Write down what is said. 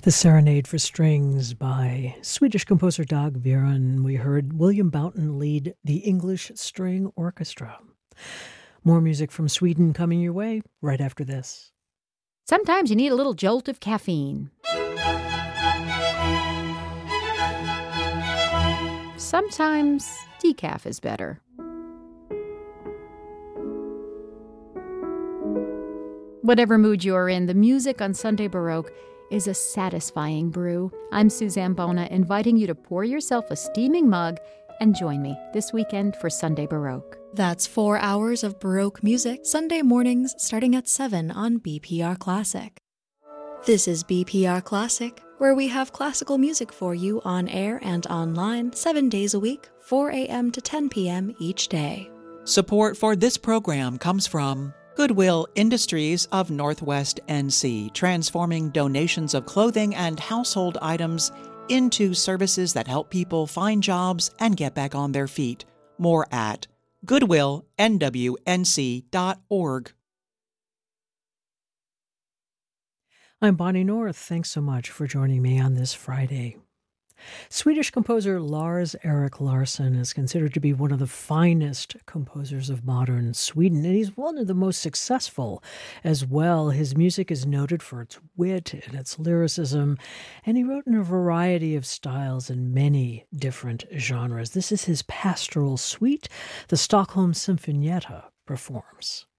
The Serenade for Strings by Swedish composer Dag Viren. We heard William Boughton lead the English String Orchestra. More music from Sweden coming your way right after this. Sometimes you need a little jolt of caffeine. Sometimes decaf is better. Whatever mood you're in, the music on Sunday Baroque is a satisfying brew. I'm Suzanne Bona, inviting you to pour yourself a steaming mug and join me this weekend for Sunday Baroque. That's 4 hours of Baroque music, Sunday mornings starting at 7 on BPR Classic. This is BPR Classic, where we have classical music for you on air and online 7 days a week, 4 a.m. to 10 p.m. each day. Support for this program comes from Goodwill Industries of Northwest NC, transforming donations of clothing and household items into services that help people find jobs and get back on their feet. More at goodwillnwnc.org. I'm Bonnie North. Thanks so much for joining me on this Friday. Swedish composer Lars-Erik Larsson is considered to be one of the finest composers of modern Sweden, and he's one of the most successful as well. His music is noted for its wit and its lyricism, and he wrote in a variety of styles in many different genres. This is his pastoral suite, the Stockholm Symfonietta performs.